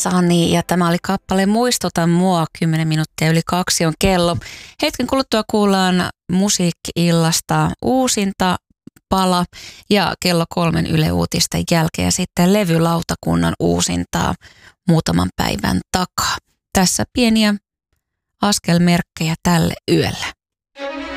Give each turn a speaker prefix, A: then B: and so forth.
A: Sani ja tämä oli kappale Muistuta mua, 10 minuuttia yli 2 on kello. Hetken kuluttua kuullaan Musiikki-illasta uusinta pala ja kello 3 Yle Uutisten jälkeen sitten levylautakunnan uusintaa muutaman päivän takaa. Tässä pieniä askelmerkkejä tälle yölle.